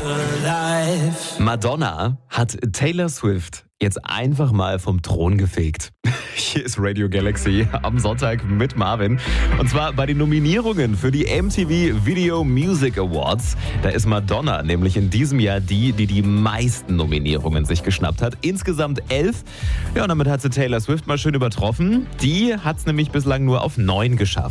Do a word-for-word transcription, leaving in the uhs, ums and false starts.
Madonna hat Taylor Swift jetzt einfach mal vom Thron gefegt. Hier ist Radio Galaxy am Sonntag mit Marvin. Und zwar bei den Nominierungen für die M T V Video Music Awards. Da ist Madonna nämlich in diesem Jahr die, die die meisten Nominierungen sich geschnappt hat. Insgesamt elf. Ja, und damit hat sie Taylor Swift mal schön übertroffen. Die hat es nämlich bislang nur auf neun geschafft.